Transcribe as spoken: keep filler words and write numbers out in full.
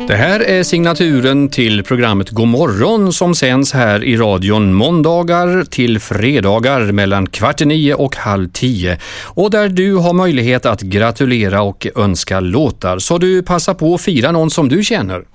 Det här är signaturen till programmet God morgon som sänds här i radion måndagar till fredagar mellan kvart i nio och halv tio. Och där du har möjlighet att gratulera och önska låtar. Så du passar på att fira någon som du känner.